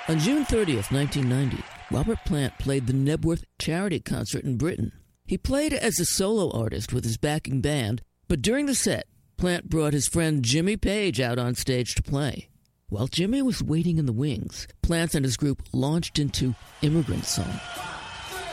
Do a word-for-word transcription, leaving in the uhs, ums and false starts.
On June thirtieth, nineteen ninety, Robert Plant played the Knebworth charity concert in Britain. He played as a solo artist with his backing band, but during the set, Plant brought his friend Jimmy Page out on stage to play. While Jimmy was waiting in the wings, Plant and his group launched into Immigrant Song.